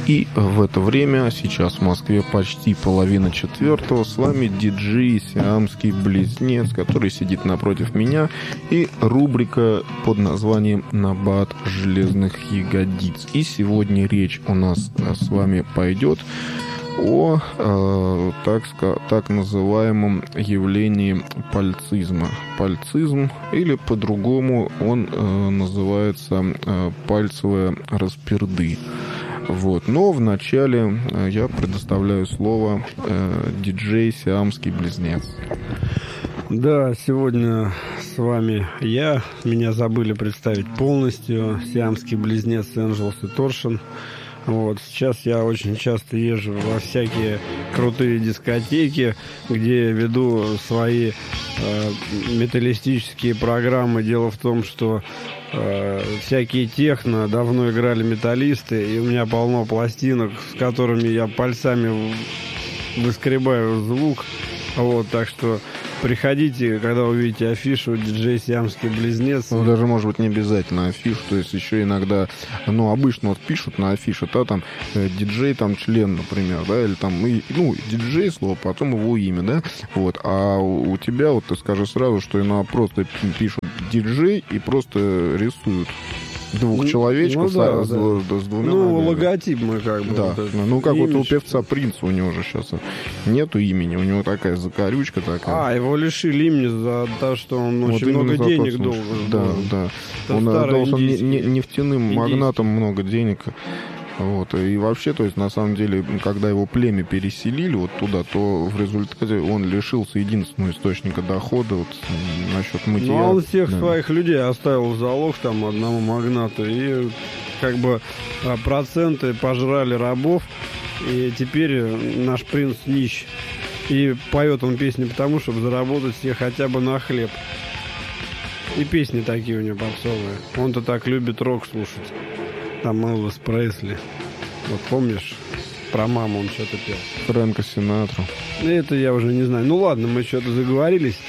И в это время, сейчас в Москве почти 3:30, с вами диджей Сиамский Близнец, который сидит напротив меня, и рубрика под названием «Набат железных ягодиц». И сегодня речь у нас с вами пойдет о так называемом явлении пальцизма. Пальцизм, или по-другому он называется пальцевая расперды. Вот. Но вначале я предоставляю слово диджей Сиамский Близнец. Да, сегодня с вами я. Меня забыли представить полностью. Сиамский Близнец Энджелс и Торшин. Вот. Сейчас я очень часто езжу во всякие крутые дискотеки, где веду свои металлистические программы. Дело в том, что всякие техно давно играли металлисты, и у меня полно пластинок, с которыми я пальцами выскребаю звук. Вот, так что приходите, когда увидите афишу диджей Сиамский Близнец. Ну, даже, может быть, не обязательно афишу, то есть еще иногда, обычно вот пишут на афише, там диджей, член, например, да, или там, диджей слово, потом его имя, да, вот, а у тебя, вот ты скажи сразу, что иногда просто пишут диджей и просто рисуют двух человечков с двумя ногами. Логотип мы как бы. Да, как вот у певца Принца, у него же сейчас нету имени, у него такая закорючка такая. Его лишили имени за то, что он очень много денег должен. Да. Он должен нефтяным магнатам много денег. Вот. И вообще, то есть, на самом деле, когда его племя переселили вот туда, то в результате он лишился единственного источника дохода вот, насчет мытья. Он всех своих людей оставил в залог одному магнату, и как бы проценты пожрали рабов, и теперь наш принц нищ. И поет он песни потому, чтобы заработать себе хотя бы на хлеб. И песни такие у него попсовые. Он-то так любит рок слушать. Там Элвис Пресли. Вот помнишь, про маму он что-то пел. Фрэнка Синатру. Это я уже не знаю. Ну ладно, мы что-то заговорились.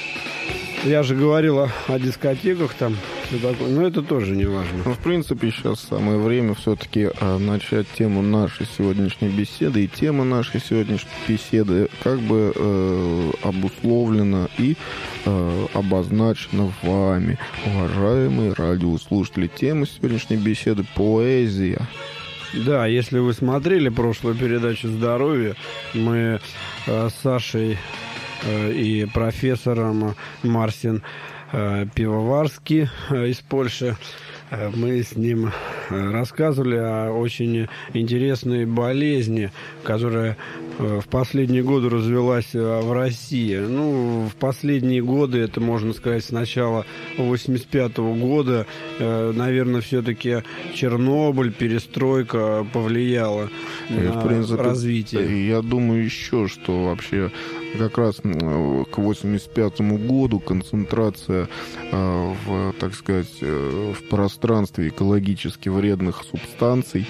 Я же говорил о дискотеках там. Все такое. Но это тоже не важно. В принципе, сейчас самое время все-таки начать тему нашей сегодняшней беседы. И тема нашей сегодняшней беседы как бы обусловлена и обозначена вами, уважаемые радиослушатели. Тема сегодняшней беседы — поэзия. Да, если вы смотрели прошлую передачу «Здоровье», мы с Сашей и профессором Марсин Пивоварский из Польши, мы с ним рассказывали о очень интересной болезни, которая в последние годы развелась в России. В последние годы, это можно сказать, с начала 1985 года, наверное, все-таки Чернобыль, перестройка повлияла на развитие. Я думаю еще, что вообще как раз к 1985 году концентрация в пространстве экологически вредных субстанций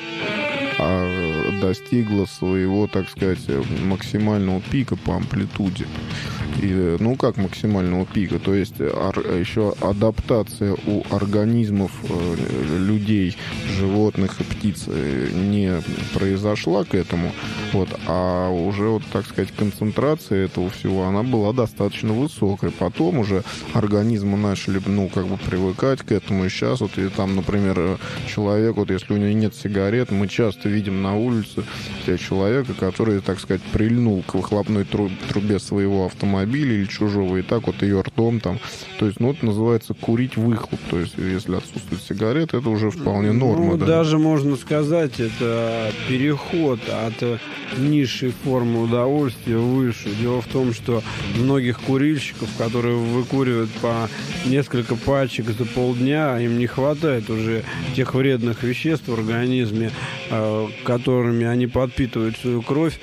достигла своего, максимального пика по амплитуде. И, как максимального пика, то есть еще адаптация у организмов людей, животных и птиц не произошла к этому, а уже, концентрация этого всего, она была достаточно высокой. Потом уже организмы начали, привыкать к этому, и сейчас, например, человек, если у него нет сигарет, мы часто видим на улице человека, который, прильнул к выхлопной трубе своего автомобиля или чужого, и так ее ртом там. То есть, это называется курить выхлоп. То есть, если отсутствует сигарет, это уже вполне норма. Даже можно сказать, это переход от низшей формы удовольствия выше. Дело в том, что многих курильщиков, которые выкуривают по несколько пачек за полдня, им не хватает уже тех вредных веществ в организме, которыми они подпитывают свою кровь,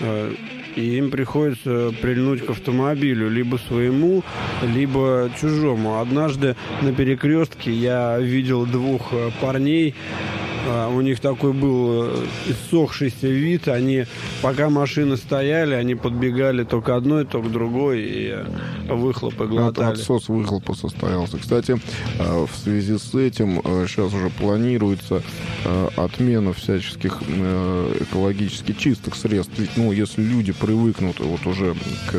и им приходится прильнуть к автомобилю, либо своему, либо чужому. Однажды на перекрестке я видел двух парней, у них такой был иссохшийся вид. Они, пока машины стояли, они подбегали то к одной, то к другой, и выхлопы глотали. Отсос выхлопа состоялся. Кстати, в связи с этим сейчас уже планируется отмена всяческих экологически чистых средств. Ведь, если люди привыкнут вот уже к,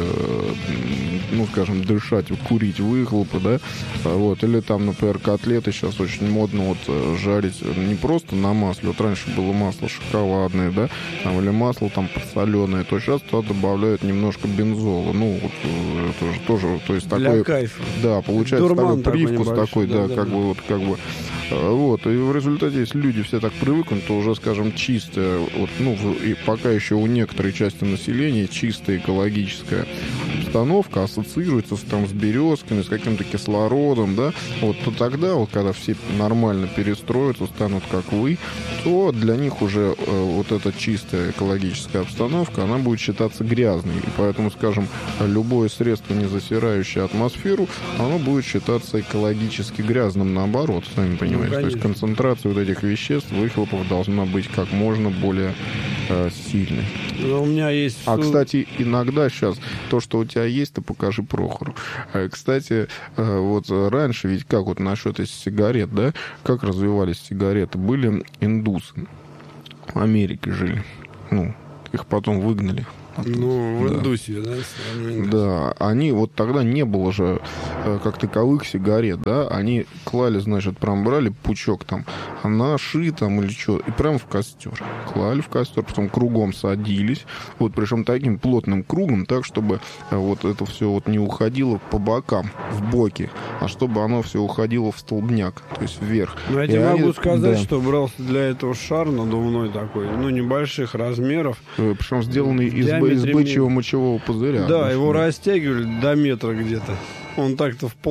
скажем, дышать, курить выхлопы, да, вот, или там, например, котлеты сейчас очень модно жарить не просто на масле. Вот раньше было масло шоколадное, да, там, или масло там подсоленое, то сейчас туда добавляют немножко бензола. Это же тоже, то есть для такой... кайфа. Да, получается Дурман такой привкус такой, да, Вот, и в результате, если люди все так привыкнут, то уже, скажем, чистое, и пока еще у некоторой части населения чистая экологическая обстановка ассоциируется с березками, с каким-то кислородом, да, вот, то тогда, когда все нормально перестроятся, станут как вы, то для них уже вот эта чистая экологическая обстановка, она будет считаться грязной. И поэтому, скажем, любое средство, не засирающее атмосферу, оно будет считаться экологически грязным, наоборот, сами понимаете. То есть концентрация вот этих веществ, выхлопов должна быть как можно более сильной. Но у меня есть... Кстати, иногда сейчас то, что у тебя есть, ты покажи Прохору. Кстати, вот раньше ведь как вот насчет этих сигарет, да, как развивались сигареты? Были индусы, в Америке жили, их потом выгнали. В Индусии, да? Да, они вот тогда не было же как таковых сигарет, да, они клали, значит, прям брали пучок там, наши там или что, и прям в костер. Клали в костер, потом кругом садились, вот причем таким плотным кругом, так, чтобы вот это все вот не уходило по бокам, в боки, а чтобы оно все уходило в столбняк, то есть вверх. Я тебе могу сказать, что брался для этого шар надувной такой, небольших размеров. Причем сделанный из бычьего мочевого пузыря. Да, его растягивали до метра где-то. Он так-то в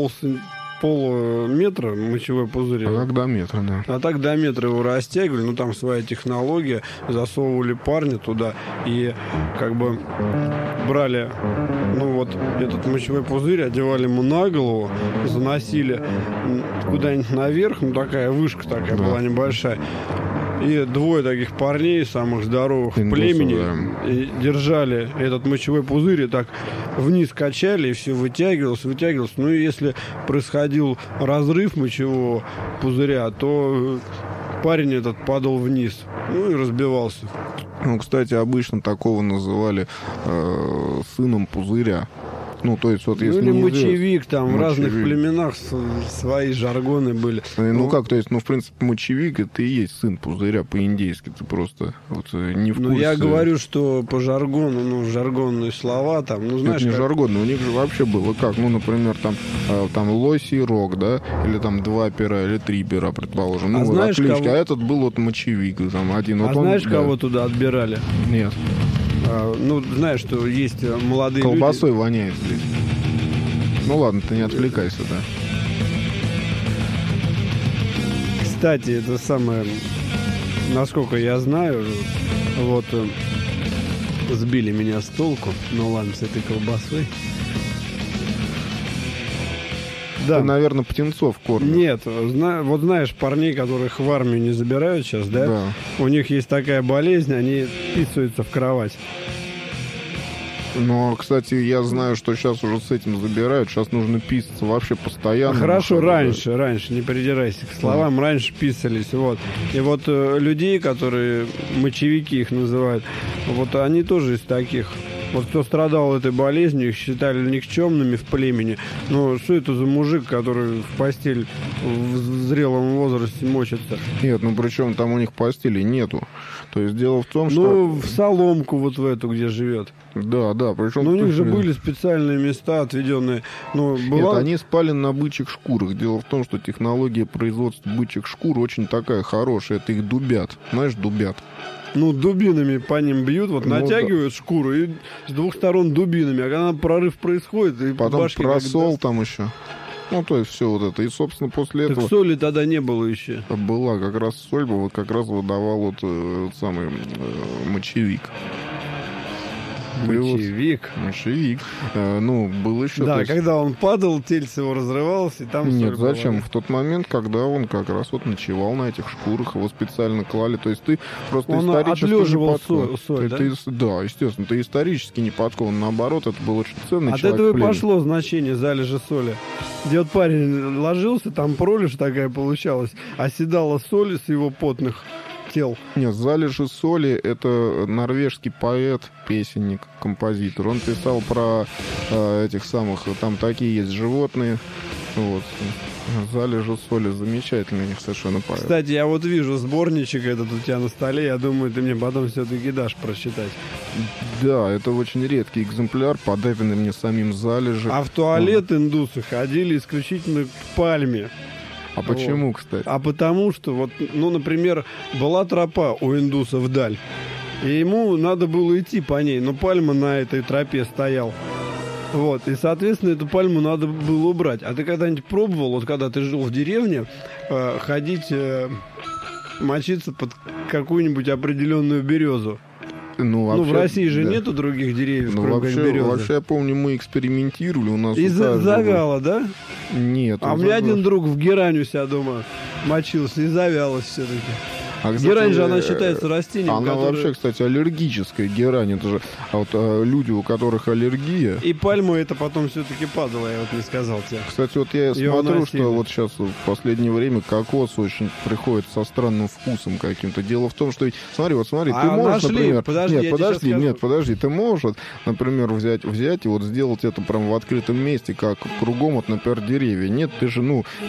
полметра мочевой пузырь. А так до метра, да. А так до метра его растягивали, там своя технология, засовывали парня туда и как бы брали, этот мочевой пузырь, одевали ему на голову, заносили куда-нибудь наверх, такая вышка такая была небольшая. И двое таких парней, самых здоровых в племени, и держали этот мочевой пузырь и так вниз качали, и все вытягивалось. И если происходил разрыв мочевого пузыря, то парень этот падал вниз, и разбивался. Кстати, обычно такого называли сыном пузыря. То есть, вот если или мочевик, там в разных племенах свои жаргоны были. В принципе, мочевик это и есть сын пузыря по-индейски, ты просто не в курсе. Я говорю, что по жаргону, жаргонные слова там, знаешь... Это не жаргонные, у них же вообще было как, например, там лосий рог, да, или там 2 пера, или 3 пера, предположим. Знаешь, отличка, а этот был мочевик, там один. Знаешь, кого туда отбирали? Нет. Знаешь, что есть молодые колбасой люди... воняет здесь. Ладно, ты не отвлекайся, да. Кстати, это самое, насколько я знаю, сбили меня с толку. Ладно, с этой колбасой. Да. Ты, наверное, птенцов кормишь. Нет, знаешь, парней, которых в армию не забирают сейчас, да? Да. У них есть такая болезнь, они писаются в кровать. Но, кстати, я знаю, что сейчас уже с этим забирают. Сейчас нужно писаться вообще постоянно. Хорошо, раньше, не придирайся к словам, раньше писались, И людей, которые, мочевики их называют, они тоже из таких. Кто страдал этой болезнью, их считали никчемными в племени. Что это за мужик, который в постель в зрелом возрасте мочится? Нет, причем там у них постели нету. То есть дело в том, что... в соломку в эту, где живет. Да, причем... у них же были специальные места отведенные. Нет, они спали на бычьих шкурах. Дело в том, что технология производства бычьих шкур очень такая хорошая. Это их дубят. Знаешь, дубят. Дубинами по ним бьют, натягивают шкуру и с двух сторон дубинами. А когда прорыв происходит, и потом просол там еще. То есть все это. И, собственно, после этого... Так соли тогда не было еще. Была как раз соль, как раз выдавал самый мочевик. Мочевик. Мочевик. Ну, был еще... Да, когда он падал, тельце его разрывалось, и там... Нет, зачем? Была. В тот момент, когда он как раз вот ночевал на этих шкурах, его специально клали. То есть ты просто он исторически отлеживал не подкован. соль, да? Да, естественно. Ты исторически не подкован. Наоборот, это был очень ценный человек. От этого и пошло значение залежи соли. Где вот парень ложился, там пролежь такая получалась, оседала соль с его потных тел. Нет, залежи соли — это норвежский поэт, песенник, композитор. Он писал про этих самых, там такие есть животные. Вот. Залежи соли замечательный у них совершенно поэт. Кстати, я вот вижу сборничек этот у тебя на столе. Я думаю, ты мне потом все-таки дашь прочитать. Да, это очень редкий экземпляр, подаренный мне самим залежи. А в туалет индусы ходили исключительно к пальме. А почему, кстати? А потому что, вот, ну, например, была тропа у индуса вдаль, и ему надо было идти по ней, но пальма на этой тропе стоял. Вот, и, соответственно, эту пальму надо было убрать. А ты когда-нибудь пробовал, вот когда ты жил в деревне, ходить, мочиться под какую-нибудь определенную березу? Ну, вообще, в России же нету других деревьев, кроме березы. Вообще, я помню, мы экспериментировали. У нас из-за завяла, да? Нет. А у меня один друг в герань у себя дома мочился, и завялась все-таки. А, кстати, герань же, она считается растением, она вообще, кстати, аллергическая герань. Это же люди, у которых аллергия. И пальма это потом все-таки падала, я вот не сказал тебе. Кстати, вот я смотрю, что вот сейчас в последнее время кокос очень приходит со странным вкусом каким-то. Дело в том, что ведь, смотри, ты можешь, например... Подожди, ты можешь, вот, например, взять и вот сделать это прямо в открытом месте, как кругом, вот, например, деревья. Нет, ты же,